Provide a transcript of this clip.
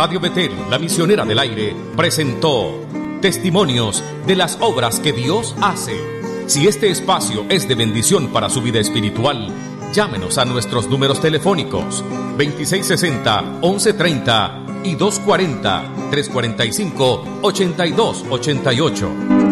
Radio Betel, la misionera del aire, presentó Testimonios de las obras que Dios hace. Si este espacio es de bendición para su vida espiritual, llámenos a nuestros números telefónicos 2660-1130 y 240-345-8288.